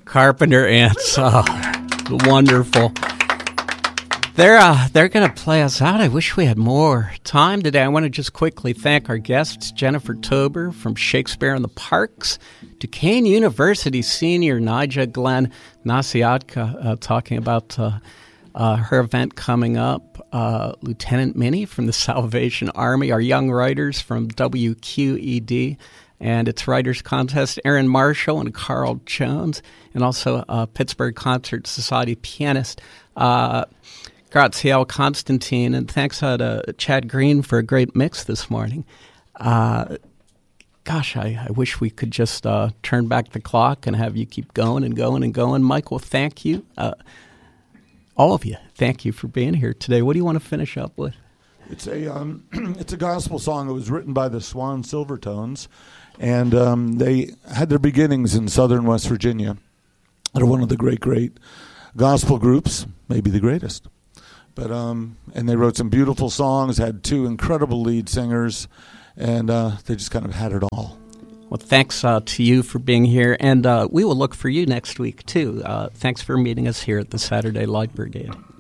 Carpenter Ants. Oh, wonderful. They're going to play us out. I wish we had more time today. I want to just quickly thank our guests, Jennifer Tober from Shakespeare in the Parks, Duquesne University senior Nija Glenn Nasiatka talking about her event coming up, Lieutenant Minnie from the Salvation Army, our young writers from WQED, and its writers contest, Aaron Marshall and Carl Jones, and also Pittsburgh Concert Society pianist, Graziel Constantine, and thanks to Chad Green for a great mix this morning. Gosh, I wish we could just turn back the clock and have you keep going and going and going. Michael, thank you. All of you, thank you for being here today. What do you want to finish up with? It's a it's a gospel song. It was written by the Swan Silvertones, and they had their beginnings in southern West Virginia. They're one of the great gospel groups, maybe the greatest. But and they wrote some beautiful songs, had two incredible lead singers, and they just kind of had it all. Well, thanks to you for being here, and we will look for you next week, too. Thanks for meeting us here at the Saturday Light Brigade.